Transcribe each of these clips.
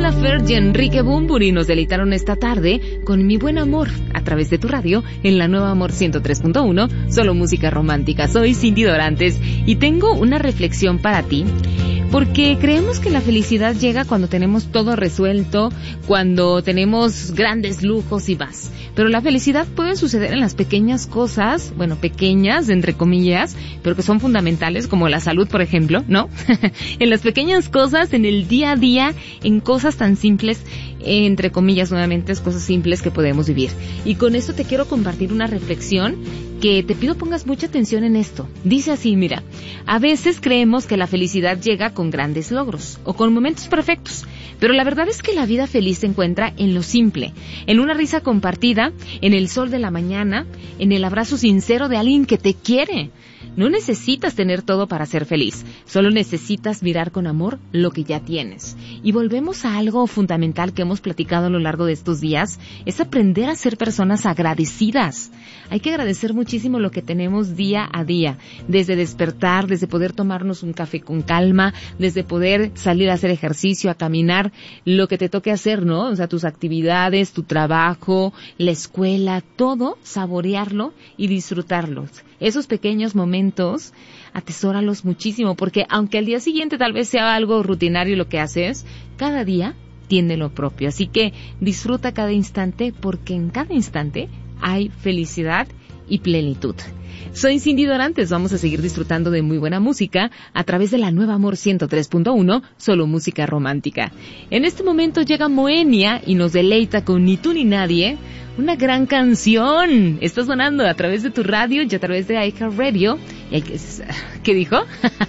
Laferte y Enrique Bunbury nos deleitaron esta tarde con Mi Buen Amor a través de tu radio en la Nueva Amor 103.1, solo música romántica. Soy Cindy Dorantes y tengo una reflexión para ti. Porque creemos que la felicidad llega cuando tenemos todo resuelto, cuando tenemos grandes lujos y más. Pero la felicidad puede suceder en las pequeñas cosas, bueno, pequeñas, entre comillas, pero que son fundamentales, como la salud, por ejemplo, ¿no? En las pequeñas cosas, en el día a día, en cosas tan simples, entre comillas, nuevamente, es cosas simples que podemos vivir. Y con esto te quiero compartir una reflexión que te pido pongas mucha atención en esto. Dice así, mira, a veces creemos que la felicidad llega con grandes logros o con momentos perfectos, pero la verdad es que la vida feliz se encuentra en lo simple, en una risa compartida, en el sol de la mañana, en el abrazo sincero de alguien que te quiere. No necesitas tener todo para ser feliz, solo necesitas mirar con amor lo que ya tienes. Y volvemos a algo fundamental que hemos platicado a lo largo de estos días, es aprender a ser personas agradecidas. Hay que agradecer muchísimo lo que tenemos día a día, desde despertar, desde poder tomarnos un café con calma, desde poder salir a hacer ejercicio, a caminar, lo que te toque hacer, ¿no? O sea, tus actividades, tu trabajo, la escuela, todo, saborearlo y disfrutarlos. Esos pequeños momentos, atesóralos muchísimo, porque aunque al día siguiente tal vez sea algo rutinario lo que haces, cada día tiene lo propio. Así que disfruta cada instante, porque en cada instante hay felicidad y plenitud. Soy Cindy Dorantes, vamos a seguir disfrutando de muy buena música a través de la Nueva Amor 103.1, solo música romántica. En este momento llega Moenia y nos deleita con Ni tú ni nadie, una gran canción. Está sonando a través de tu radio y a través de iHeartRadio. ¿Qué dijo?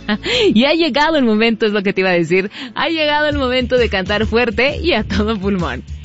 Y ha llegado el momento, es lo que te iba a decir. Ha llegado el momento de cantar fuerte y a todo pulmón.